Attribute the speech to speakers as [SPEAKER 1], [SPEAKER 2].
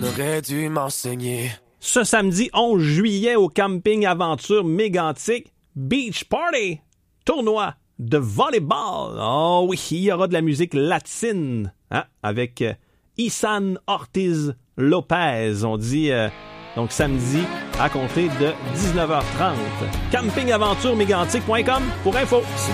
[SPEAKER 1] aurais dû m'enseigner.
[SPEAKER 2] Ce samedi 11 juillet au camping Aventure Mégantic, Beach Party, tournoi de volleyball. Oh oui, il y aura de la musique latine, hein, avec Isan Ortiz Lopez. On dit donc samedi à compter de 19h30. Campingaventuremégantic.com pour info.